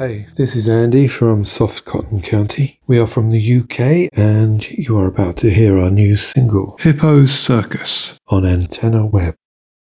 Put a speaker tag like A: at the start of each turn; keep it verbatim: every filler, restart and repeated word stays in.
A: Hey, this is Andy from Soft Cotton County. We are from the U K, and you are about to hear our new single, Hippo's Circus, on Antenna Web.